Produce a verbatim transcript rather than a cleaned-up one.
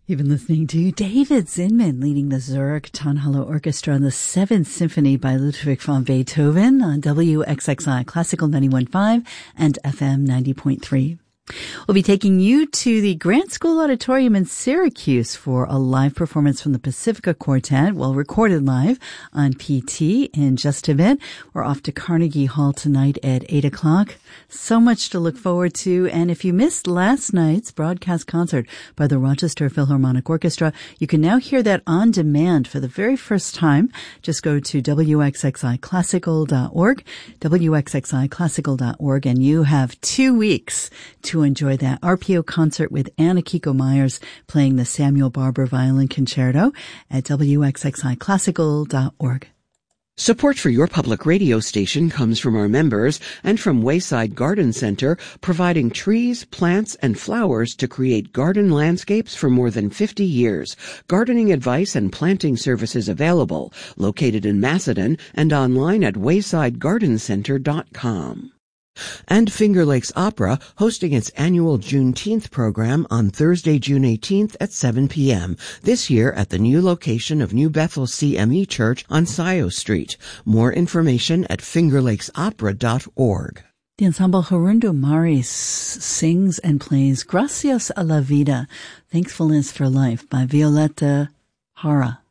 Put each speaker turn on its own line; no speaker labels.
You've been listening to David Zinman leading the Zurich Tonhalle Orchestra on the Seventh Symphony by Ludwig van Beethoven on W X X I Classical ninety-one point five and F M ninety point three. We'll be taking you to the Grant School Auditorium in Syracuse for a live performance from the Pacifica Quartet, well, recorded live on P T in just a bit. We're off to Carnegie Hall tonight at eight o'clock. So much to look forward to. And if you missed last night's broadcast concert by the Rochester Philharmonic Orchestra, you can now hear that on demand for the very first time. Just go to W X X I classical dot org, W X X I classical dot org, and you have two weeks to enjoy that R P O concert with Anna Kiko Myers playing the Samuel Barber Violin Concerto at W X X I classical dot org.
Support for your public radio station comes from our members and from Wayside Garden Center, providing trees, plants, and flowers to create garden landscapes for more than fifty years. Gardening advice and planting services available, located in Macedon and online at wayside garden center dot com. And Finger Lakes Opera hosting its annual Juneteenth program on Thursday, June eighteenth at seven p.m. This year at the new location of New Bethel C M E Church on Scioto Street. More information at finger lakes opera dot org.
The ensemble Gerundo Maris sings and plays Gracias a la Vida, Thankfulness for Life by Violeta Jara.